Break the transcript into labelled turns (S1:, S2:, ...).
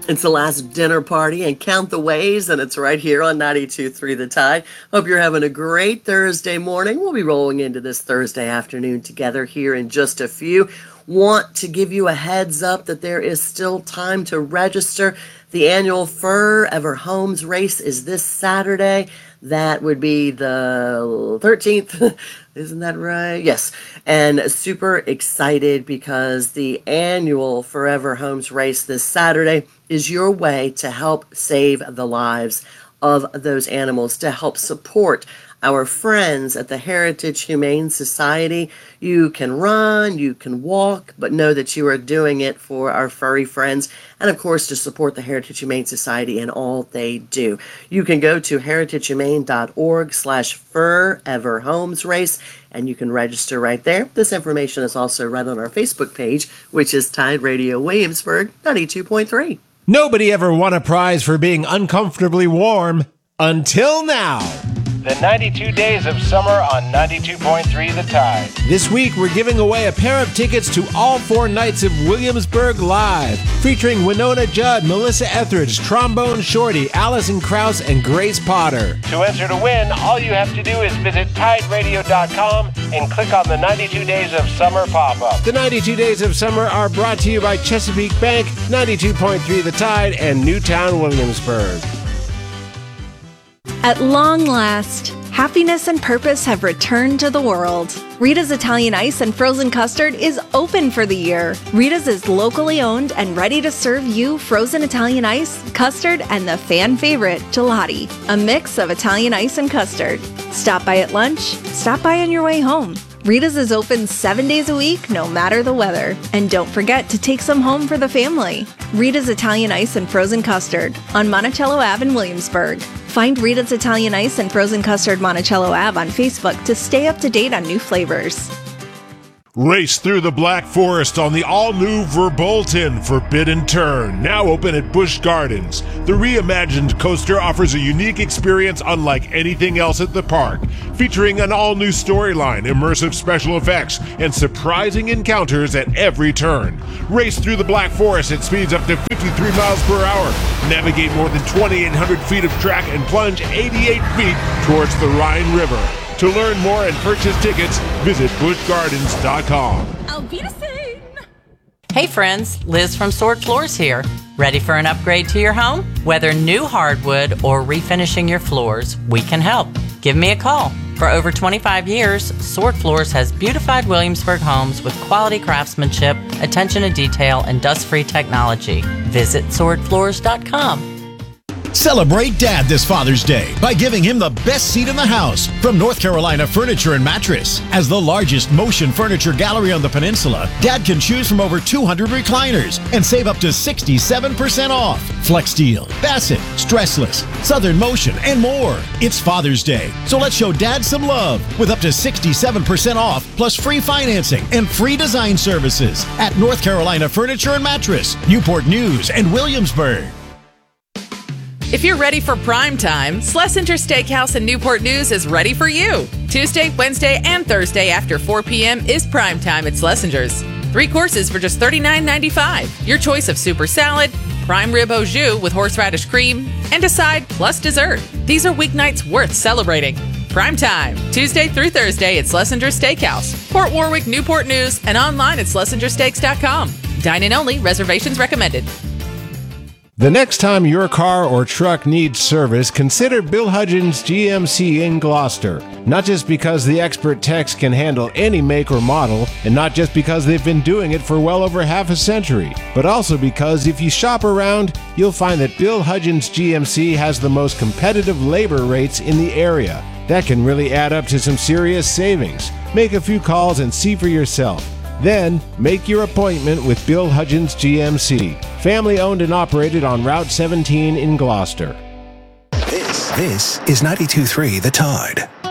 S1: It's the last dinner party and count the ways, and it's right here on 92.3 The Tide. Hope you're having a great Thursday morning. We'll be rolling into this Thursday afternoon together here in just a few. Want to give you a heads up that there is still time to register. The annual Forever Homes race is this Saturday. That would be the 13th. Isn't that right? Yes. And super excited because the annual Forever Homes race this Saturday is your way to help save the lives of those animals, to help support our friends at the Heritage Humane Society. You can run, you can walk, but know that you are doing it for our furry friends and, of course, to support the Heritage Humane Society and all they do. You can go to heritagehumane.org/foreverhomesrace and you can register right there. This information is also right on our Facebook page, which is Tide Radio Williamsburg 92.3.
S2: Nobody ever won a prize for being uncomfortably warm until now.
S3: The 92 Days of Summer on 92.3 The Tide.
S2: This week, we're giving away a pair of tickets to all 4 nights of Williamsburg Live, featuring Winona Judd, Melissa Etheridge, Trombone Shorty, Allison Krauss, and Grace Potter.
S3: To enter to win, all you have to do is visit TideRadio.com and click on the 92 Days of Summer pop-up.
S2: The 92 Days of Summer are brought to you by Chesapeake Bank, 92.3 The Tide, and Newtown Williamsburg.
S4: At long last, happiness and purpose have returned to the world. Rita's Italian Ice and Frozen Custard is open for the year. Rita's is locally owned and ready to serve you frozen Italian ice, custard, and the fan favorite, gelati, a mix of Italian ice and custard. Stop by at lunch, stop by on your way home. Rita's is open 7 days a week, no matter the weather. And don't forget to take some home for the family. Rita's Italian Ice and Frozen Custard on Monticello Ave in Williamsburg. Find Rita's Italian Ice and Frozen Custard Monticello Ave on Facebook to stay up to date on new flavors.
S5: Race through the Black Forest on the all-new Verbolten Forbidden Turn, now open at Busch Gardens. The reimagined coaster offers a unique experience unlike anything else at the park, featuring an all-new storyline, immersive special effects, and surprising encounters at every turn. Race through the Black Forest at speeds up to 53 miles per hour. Navigate more than 2,800 feet of track and plunge 88 feet towards the Rhine River. To learn more and purchase tickets, visit buschgardens.com.
S6: Auf Wiedersehen!
S7: Hey friends, Liz from Sword Floors here. Ready for an upgrade to your home? Whether new hardwood or refinishing your floors, we can help. Give me a call. For over 25 years, Sword Floors has beautified Williamsburg homes with quality craftsmanship, attention to detail, and dust-free technology. Visit swordfloors.com.
S8: Celebrate Dad this Father's Day by giving him the best seat in the house from North Carolina Furniture and Mattress. As the largest motion furniture gallery on the peninsula, Dad can choose from over 200 recliners and save up to 67% off. Flex Steel, Bassett, Stressless, Southern Motion, and more. It's Father's Day, so let's show Dad some love with up to 67% off plus free financing and free design services at North Carolina Furniture and Mattress, Newport News, and Williamsburg.
S6: If you're ready for prime time, Schlesinger Steakhouse in Newport News is ready for you. Tuesday, Wednesday, and Thursday after 4 p.m. is prime time at Schlesinger's. 3 courses for just $39.95. Your choice of super salad, prime rib au jus with horseradish cream, and a side plus dessert. These are weeknights worth celebrating. Prime time, Tuesday through Thursday at Schlesinger Steakhouse, Port Warwick, Newport News, and online at schlesingersteaks.com. Dine-in only, reservations recommended.
S2: The next time your car or truck needs service, consider Bill Hudgens GMC in Gloucester. Not just because the expert techs can handle any make or model, and not just because they've been doing it for well over half a century, but also because if you shop around, you'll find that Bill Hudgens GMC has the most competitive labor rates in the area. That can really add up to some serious savings. Make a few calls and see for yourself. Then, make your appointment with Bill Hudgens GMC. Family owned and operated on Route 17 in Gloucester.
S9: This is 92.3 The Tide.